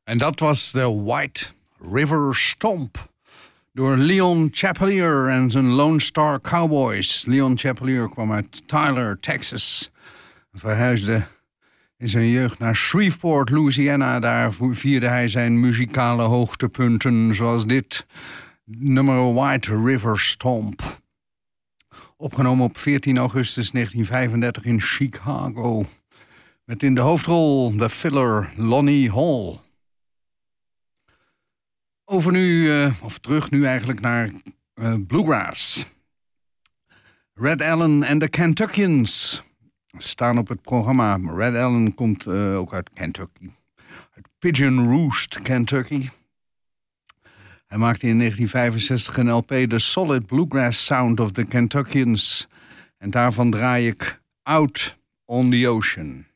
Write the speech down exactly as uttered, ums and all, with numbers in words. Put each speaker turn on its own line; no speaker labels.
En dat was de White River Stomp door Leon Chapelier en zijn Lone Star Cowboys. Leon Chapelier kwam uit Tyler, Texas. Verhuisde in zijn jeugd naar Shreveport, Louisiana. Daar vierde hij zijn muzikale hoogtepunten, zoals dit nummer White River Stomp. Opgenomen op veertien augustus negentien vijfendertig in Chicago. Met in de hoofdrol de filler Lonnie Hall. Over nu, uh, of terug nu eigenlijk naar uh, Bluegrass. Red Allen en de Kentuckians staan op het programma. Red Allen komt uh, ook uit Kentucky. Uit Pigeon Roost, Kentucky. Hij maakte in negentien vijfenzestig een L P, The Solid Bluegrass Sound of the Kentuckians. En daarvan draai ik Out on the Ocean.